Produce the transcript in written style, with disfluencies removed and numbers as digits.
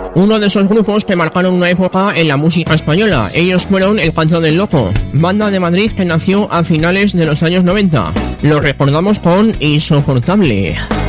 Uno de esos grupos que marcaron una época en la música española. Ellos fueron El Canto del Loco, banda de Madrid que nació a finales de los años 90. Lo recordamos con Insoportable.